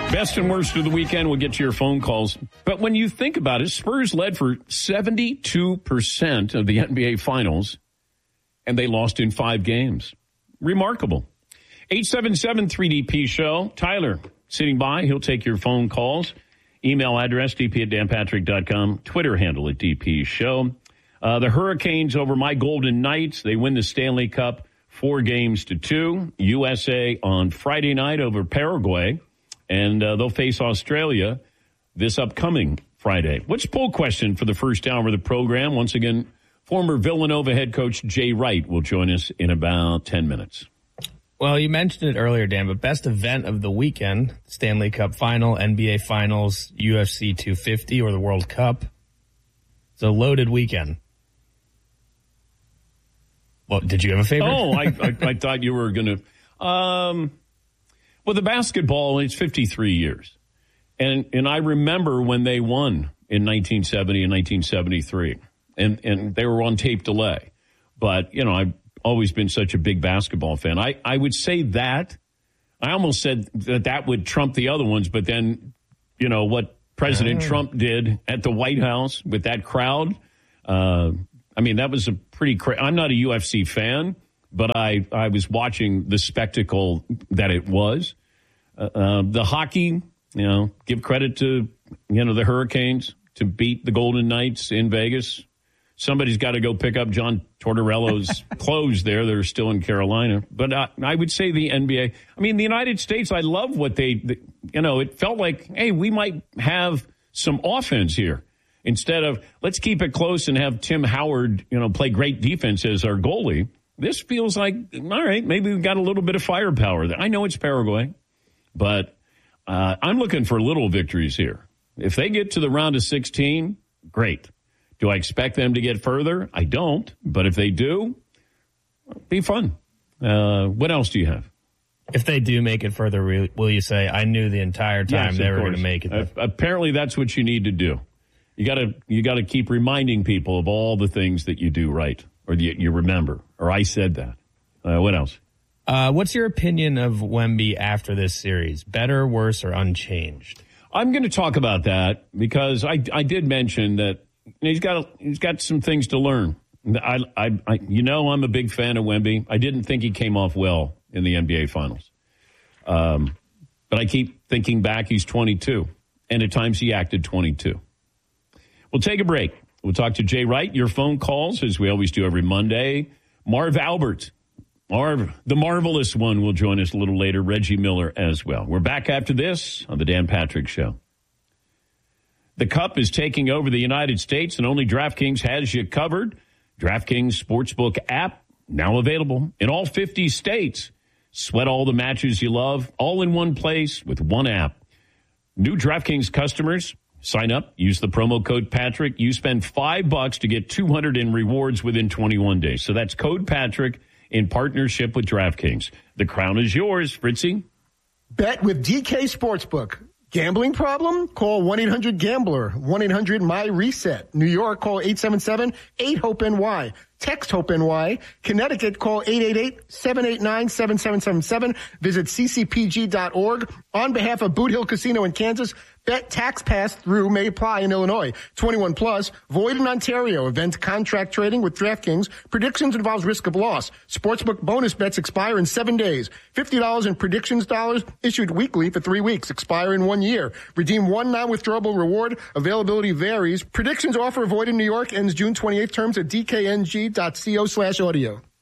Best and worst of the weekend, we'll get to your phone calls. But when you think about it, Spurs led for 72% of the NBA Finals, and they lost in 5 games. Remarkable. 877-3DP-SHOW. Tyler sitting by. He'll take your phone calls. Email address, dp@danpatrick.com. Twitter handle at DP-SHOW. The Hurricanes over my Golden Knights. They win the Stanley Cup 4-2. USA on Friday night over Paraguay. And they'll face Australia this upcoming Friday. What's poll question for the first hour of the program? Once again, former Villanova head coach Jay Wright will join us in about 10 minutes. Well, you mentioned it earlier, Dan, but best event of the weekend, Stanley Cup Final, NBA Finals, UFC 250, or the World Cup. It's a loaded weekend. Well, did you have a favorite? Oh, I thought you were going to... Well, the basketball, it's 53 years. And I remember when they won in 1970 and 1973. And they were on tape delay. But, you know, I've always been such a big basketball fan. I would say that. I almost said that would trump the other ones. But then, you know, what President Trump did at the White House with that crowd. I mean, that was a pretty I'm not a UFC fan. But I was watching the spectacle that it was. The hockey, you know, give credit to, you know, the Hurricanes to beat the Golden Knights in Vegas. Somebody's got to go pick up John Tortorella's clothes there. They're still in Carolina. But I would say the NBA. I mean, the United States, I love what you know, it felt like, hey, we might have some offense here. Instead of, let's keep it close and have Tim Howard, you know, play great defense as our goalie. This feels like, all right, maybe we've got a little bit of firepower there. I know it's Paraguay, but I'm looking for little victories here. If they get to the round of 16, great. Do I expect them to get further? I don't, but if they do, it'll be fun. What else do you have? If they do make it further, will you say, I knew the entire time they were going to make it? Apparently that's what you need to do. You got to keep reminding people of all the things that you do right. Or you remember, or I said that. What else? What's your opinion of Wemby after this series? Better, worse, or unchanged? I'm going to talk about that because I did mention that he's got some things to learn. You know, I'm a big fan of Wemby. I didn't think he came off well in the NBA Finals, but I keep thinking back. He's 22, and at times he acted 22. We'll take a break. We'll talk to Jay Wright. Your phone calls, as we always do every Monday. Marv Albert, the marvelous one, will join us a little later. Reggie Miller as well. We're back after this on the Dan Patrick Show. The Cup is taking over the United States, and only DraftKings has you covered. DraftKings Sportsbook app, now available in all 50 states. Sweat all the matches you love, all in one place with one app. New DraftKings customers, sign up, use the promo code Patrick. You spend $5 to get $200 in rewards within 21 days. So that's code Patrick in partnership with DraftKings. The crown is yours, Fritzy. Bet with DK Sportsbook. Gambling problem? Call 1-800-GAMBLER. 1-800-MY-RESET. New York, call 877-8-HOPE-NY. Text HOPE-NY. Connecticut, call 888-789-7777. Visit ccpg.org. On behalf of Boot Hill Casino in Kansas, bet tax pass-through may apply in Illinois. 21 plus, void in Ontario. Event contract trading with DraftKings. Predictions involves risk of loss. Sportsbook bonus bets expire in 7 days. $50 in predictions dollars issued weekly for 3 weeks. Expire in 1 year. Redeem one non-withdrawable reward. Availability varies. Predictions offer void in New York. Ends June 28th. Terms at dkng.co/audio.